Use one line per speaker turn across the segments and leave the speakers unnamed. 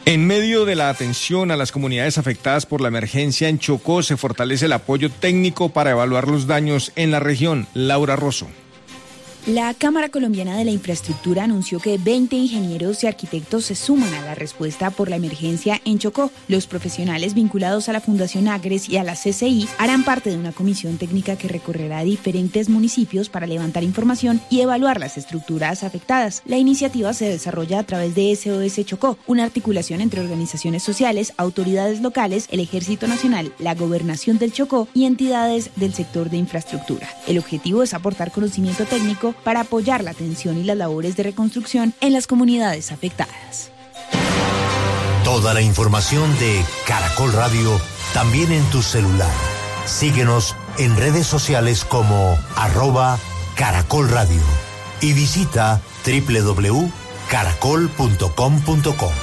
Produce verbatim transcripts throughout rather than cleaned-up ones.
En medio de la atención a las comunidades afectadas por la emergencia en Chocó, se fortalece el apoyo técnico para evaluar los daños en la región. Laura Rosso.
La Cámara Colombiana de la Infraestructura anunció que veinte ingenieros y arquitectos se suman a la respuesta por la emergencia en Chocó. Los profesionales vinculados a la Fundación Agres y a la C C I harán parte de una comisión técnica que recorrerá diferentes municipios para levantar información y evaluar las estructuras afectadas. La iniciativa se desarrolla a través de S O S Chocó, una articulación entre organizaciones sociales, autoridades locales, el Ejército Nacional, la Gobernación del Chocó y entidades del sector de infraestructura. El objetivo es aportar conocimiento técnico para apoyar la atención y las labores de reconstrucción en las comunidades afectadas.
Toda la información de Caracol Radio también en tu celular. Síguenos en redes sociales como arroba Caracol Radio y visita doble u doble u doble u punto caracol punto com punto co.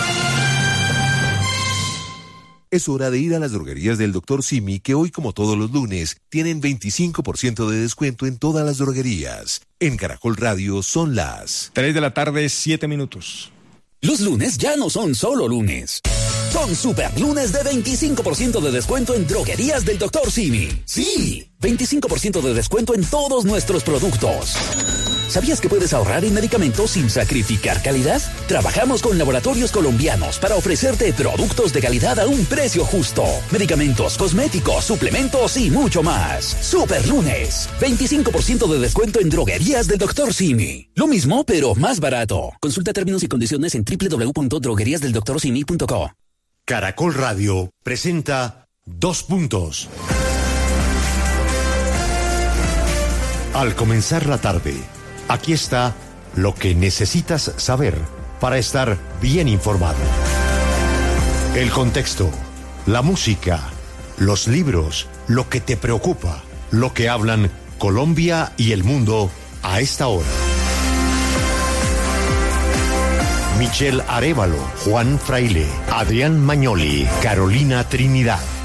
Es hora de ir a las droguerías del doctor Simi, que hoy, como todos los lunes, tienen veinticinco por ciento de descuento en todas las droguerías. En Caracol Radio son las
tres de la tarde, siete minutos.
Los lunes ya no son solo lunes. Son super lunes de veinticinco por ciento de descuento en droguerías del doctor Simi. ¡Sí! veinticinco por ciento de descuento en todos nuestros productos. ¿Sabías que puedes ahorrar en medicamentos sin sacrificar calidad? Trabajamos con laboratorios colombianos para ofrecerte productos de calidad a un precio justo. Medicamentos, cosméticos, suplementos y mucho más. Super lunes. veinticinco por ciento de descuento en droguerías del doctor Simi. Lo mismo, pero más barato. Consulta términos y condiciones en doble u doble u doble u punto droguerías del doctor simi punto co.
Caracol Radio presenta Dos Puntos. Al comenzar la tarde, aquí está lo que necesitas saber para estar bien informado. El contexto, la música, los libros, lo que te preocupa, lo que hablan Colombia y el mundo a esta hora. Michelle Arévalo, Juan Fraile, Adrián Magnoli, Carolina Trinidad.